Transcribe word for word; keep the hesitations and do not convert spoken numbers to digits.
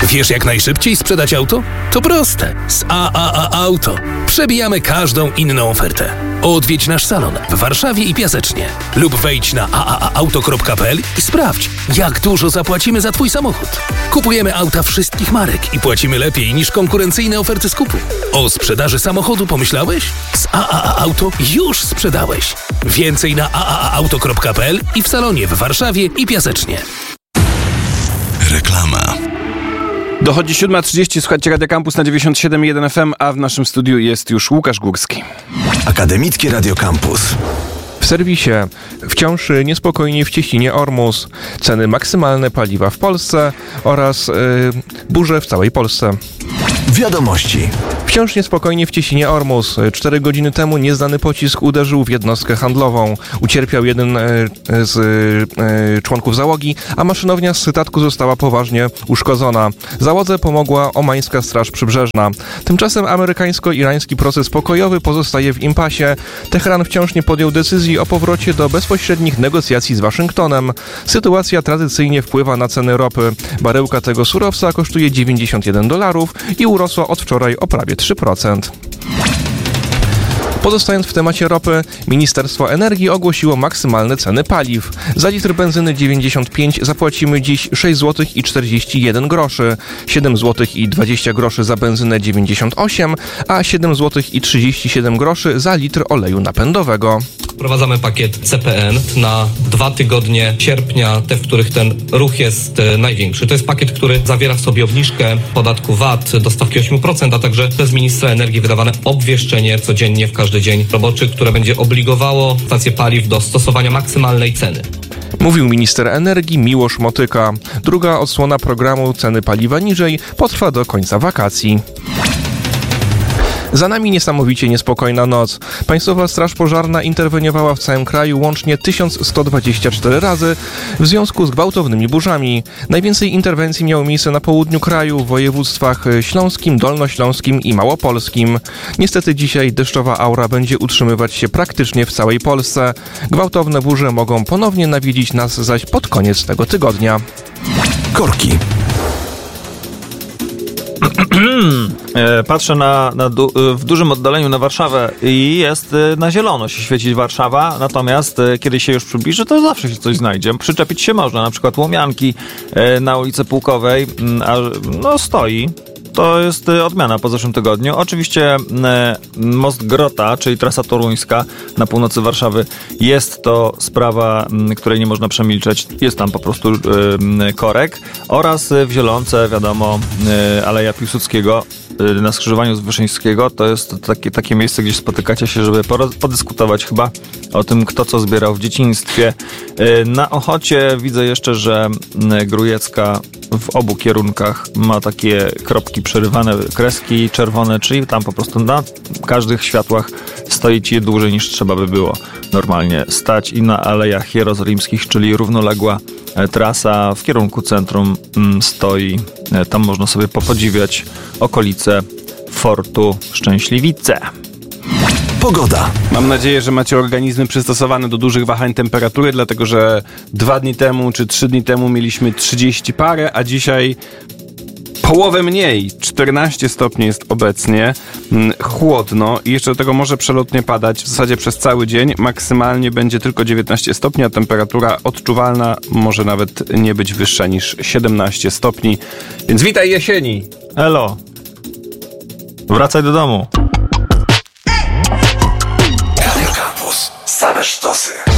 Wiesz, jak najszybciej sprzedać auto? To proste. Z A A A Auto przebijamy każdą inną ofertę. Odwiedź nasz salon w Warszawie i Piasecznie lub wejdź na a a a auto kropka p l i sprawdź, jak dużo zapłacimy za Twój samochód. Kupujemy auta wszystkich marek i płacimy lepiej niż konkurencyjne oferty skupu. O sprzedaży samochodu pomyślałeś? Z A A A Auto już sprzedałeś. Więcej na a a a auto kropka p l i w salonie w Warszawie i Piasecznie. Reklama. Dochodzi siódma trzydzieści, słuchajcie Radio Campus na dziewięćdziesiąt siedem jeden F M, a w naszym studiu jest już Łukasz Górski. Akademickie Radio Campus. W serwisie wciąż niespokojnie w cieśninie Ormus, ceny maksymalne paliwa w Polsce oraz yy, burze w całej Polsce. Wiadomości. Wciąż niespokojnie w cieśninie Ormus. Cztery godziny temu nieznany pocisk uderzył w jednostkę handlową. Ucierpiał jeden z członków załogi, a maszynownia z statku została poważnie uszkodzona. Załodze pomogła Omańska Straż Przybrzeżna. Tymczasem amerykańsko-irański proces pokojowy pozostaje w impasie. Teheran wciąż nie podjął decyzji o powrocie do bezpośrednich negocjacji z Waszyngtonem. Sytuacja tradycyjnie wpływa na ceny ropy. Baryłka tego surowca kosztuje dziewięćdziesiąt jeden dolarów i urosła od wczoraj o prawie trzy procent. Pozostając w temacie ropy, Ministerstwo Energii ogłosiło maksymalne ceny paliw. Za litr benzyny dziewięćdziesiąt pięć zapłacimy dziś sześć złotych i czterdzieści jeden groszy, siedem złotych i dwadzieścia groszy za benzynę dziewięćdziesiąt osiem, a siedem złotych i trzydzieści siedem groszy za litr oleju napędowego. Wprowadzamy pakiet C P N na dwa tygodnie sierpnia, te, w których ten ruch jest e, największy. To jest pakiet, który zawiera w sobie obniżkę podatku V A T do stawki osiem procent, a także przez ministra energii wydawane obwieszczenie codziennie w każdy dzień roboczy, które będzie obligowało stacje paliw do stosowania maksymalnej ceny. Mówił minister energii Miłosz Motyka. Druga odsłona programu Ceny paliwa niżej potrwa do końca wakacji. Za nami niesamowicie niespokojna noc. Państwowa Straż Pożarna interweniowała w całym kraju łącznie tysiąc sto dwadzieścia cztery razy w związku z gwałtownymi burzami. Najwięcej interwencji miało miejsce na południu kraju, w województwach śląskim, dolnośląskim i małopolskim. Niestety dzisiaj deszczowa aura będzie utrzymywać się praktycznie w całej Polsce. Gwałtowne burze mogą ponownie nawiedzić nas zaś pod koniec tego tygodnia. Korki. Patrzę na, na du- w dużym oddaleniu na Warszawę i jest na zielono się świecić Warszawa, natomiast kiedy się już przybliży, to zawsze się coś znajdzie. Przyczepić się można, na przykład Łomianki na ulicy Pułkowej, a no stoi. To jest odmiana po zeszłym tygodniu. Oczywiście most Grota, czyli trasa toruńska na północy Warszawy, jest to sprawa, której nie można przemilczeć. Jest tam po prostu korek. Oraz w Zielonce, wiadomo, Aleja Piłsudskiego na skrzyżowaniu z Wyszyńskiego. To jest takie, takie miejsce, gdzie spotykacie się, żeby poroz- podyskutować chyba o tym, kto co zbierał w dzieciństwie. Na Ochocie widzę jeszcze, że Grujecka w obu kierunkach ma takie kropki przerywane, kreski czerwone, czyli tam po prostu na każdych światłach stoi ci dłużej niż trzeba by było normalnie stać. I na Alejach Jerozolimskich, czyli równoległa trasa w kierunku centrum stoi. Tam można sobie popodziwiać okolice Fortu Szczęśliwice. Pogoda. Mam nadzieję, że macie organizmy przystosowane do dużych wahań temperatury, dlatego że dwa dni temu czy trzy dni temu mieliśmy trzydzieści parę, a dzisiaj połowę mniej. czternaście stopni jest obecnie. Chłodno i jeszcze do tego może przelotnie padać w zasadzie przez cały dzień. Maksymalnie będzie tylko dziewiętnaście stopni, a temperatura odczuwalna może nawet nie być wyższa niż siedemnaście stopni. Więc witaj jesieni! Elo! Wracaj do domu! Radio Campus. Same sztosy.